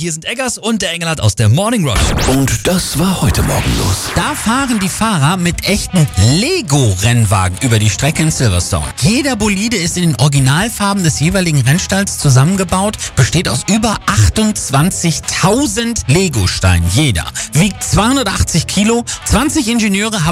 hier sind Eggers und der Engelhardt aus der Morning Rush. Und das war heute Morgen los. Da fahren die Fahrer mit echten Lego-Rennwagen über die Strecke in Silverstone. Jeder Bolide ist in den Originalfarben des jeweiligen Rennstalls zusammengebaut, besteht aus über 28.000 Lego-Steinen. Jeder wiegt 280 Kilo. 20 Ingenieure haben